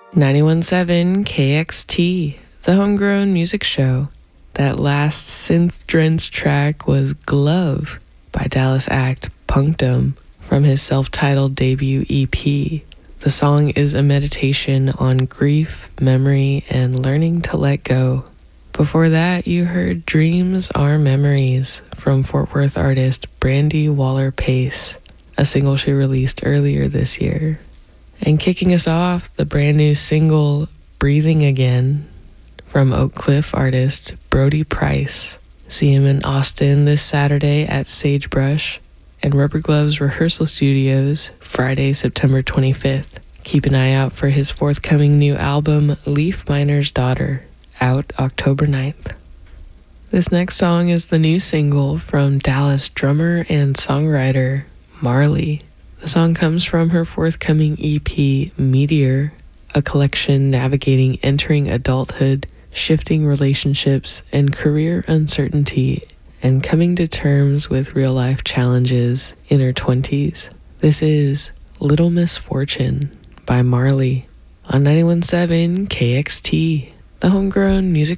91.7 KXT, the homegrown music show. That last synth-drenched track was Glove by Dallas act Punctum from his self-titled debut EP. The song is a meditation on grief, memory, and learning to let go. Before that, you heard Dreams Are Memories from Fort Worth artist Brandy Waller-Pace, a single she released earlier this year. And kicking us off, the brand new single Breathing Again from Oak Cliff artist Brody Price. See him in Austin this Saturday at Sagebrush and Rubber Gloves Rehearsal Studios Friday, September 25th. Keep an eye out for his forthcoming new album, Leaf Miner's Daughter, out October 9th. This next song is the new single from Dallas drummer and songwriter Marley. The song comes from her forthcoming EP, Meteor, a collection navigating entering adulthood, shifting relationships, and career uncertainty, and coming to terms with real-life challenges in her 20s. This is Little Misfortune by Marley on 91.7 KXT, the homegrown music